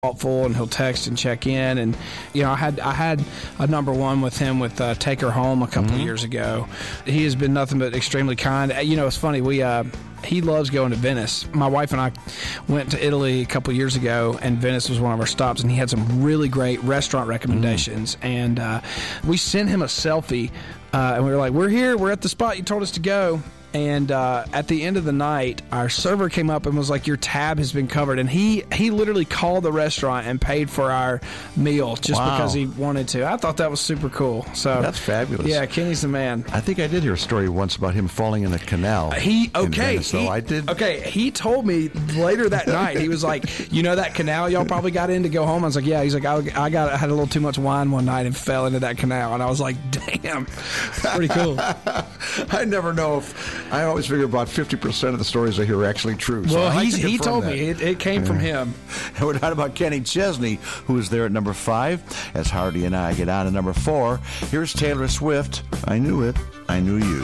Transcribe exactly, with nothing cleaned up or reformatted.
thoughtful, and he'll text and check in. And you know, I had I had a number one with him with uh, Take Her Home a couple Mm-hmm. of years ago. He has been nothing but extremely kind. You know, it's funny. We uh, he loves going to Venice. My wife and I went to Italy a couple of years ago, and Venice was one of our stops. And he had some really great restaurant recommendations. Mm-hmm. And uh, we sent him a selfie, uh, and we were like, "We're here. We're at the spot you told us to go." And uh, at the end of the night, our server came up and was like, "Your tab has been covered." And he, he literally called the restaurant and paid for our meal just Wow. because he wanted to. I thought that was super cool. So That's fabulous. Yeah, Kenny's the man. I think I did hear a story once about him falling in a canal. He in okay. Venice, he, though. I did. Okay, he told me later that night. He was like, "You know that canal y'all probably got in to go home?" I was like, "Yeah." He's like, "I, I got I had a little too much wine one night and fell into that canal." And I was like, "Damn, pretty cool." I never know if I always figure about fifty percent of the stories I hear are actually true. So Well, I like he's, to he confirm told that. me it, it came from him. And we're not about Kenny Chesney, who is there at number five, as Hardy and I get on to number four. Here's Taylor Swift. I knew it. I knew you.